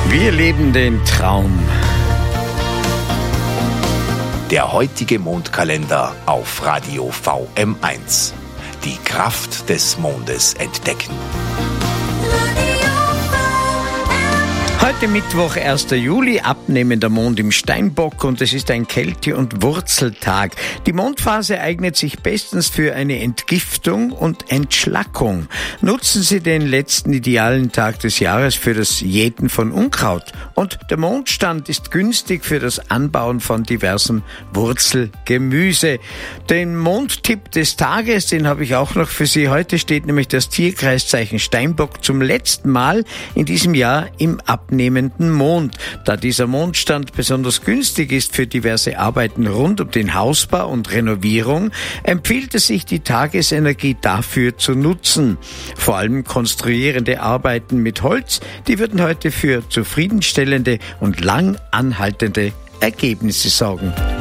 Wir leben den Traum. Der heutige Mondkalender auf Radio VM1. Die Kraft des Mondes entdecken. Heute Mittwoch, 1. Juli, abnehmender Mond im Steinbock und es ist ein Kälte- und Wurzeltag. Die Mondphase eignet sich bestens für eine Entgiftung und Entschlackung. Nutzen Sie den letzten idealen Tag des Jahres für das Jäten von Unkraut. Und der Mondstand ist günstig für das Anbauen von diversem Wurzelgemüse. Den Mondtipp des Tages, den habe ich auch noch für Sie. Heute steht nämlich das Tierkreiszeichen Steinbock zum letzten Mal in diesem Jahr im abnehmenden Mond. Da dieser Mondstand besonders günstig ist für diverse Arbeiten rund um den Hausbau und Renovierung, empfiehlt es sich, die Tagesenergie dafür zu nutzen. Vor allem konstruierende Arbeiten mit Holz, die würden heute für zufriedenstellende und lang anhaltende Ergebnisse sorgen.